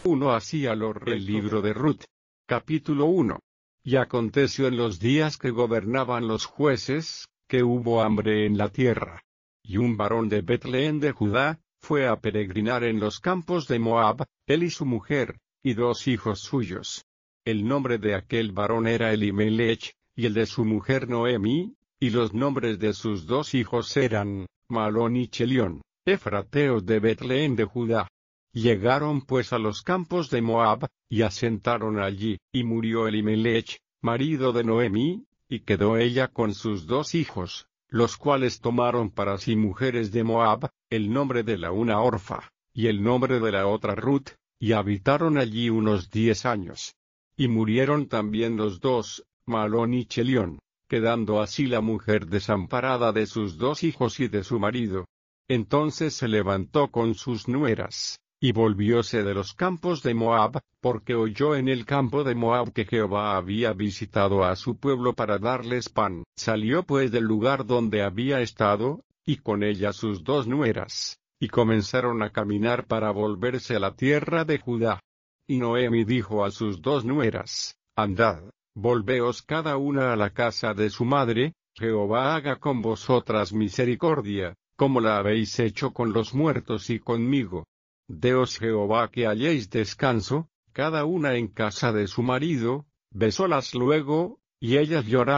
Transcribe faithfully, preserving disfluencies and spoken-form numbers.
uno hacía lo recto. El libro de Ruth. Capítulo uno. Y aconteció en los días que gobernaban los jueces, que hubo hambre en la tierra. Y un varón de Betlehem de Judá, fue a peregrinar en los campos de Moab, él y su mujer, y dos hijos suyos. El nombre de aquel varón era Elimelech, y el de su mujer Noemi, y los nombres de sus dos hijos eran, Malón y Chelión, efrateos de Betlehem de Judá. Llegaron pues a los campos de Moab, y asentaron allí, y murió Elimelech, marido de Noemi, y quedó ella con sus dos hijos, los cuales tomaron para sí mujeres de Moab, el nombre de la una Orfa, y el nombre de la otra Ruth, y habitaron allí unos diez años. Y murieron también los dos, Malón y Chelión, quedando así la mujer desamparada de sus dos hijos y de su marido. Entonces se levantó con sus nueras, y volvióse de los campos de Moab, porque oyó en el campo de Moab que Jehová había visitado a su pueblo para darles pan. Salió pues del lugar donde había estado, y con ella sus dos nueras, y comenzaron a caminar para volverse a la tierra de Judá. Y Noemi dijo a sus dos nueras, andad, volveos cada una a la casa de su madre, Jehová haga con vosotras misericordia, como la habéis hecho con los muertos y conmigo. Deos Jehová que halléis descanso, cada una en casa de su marido. Besólas luego, y ellas lloraron.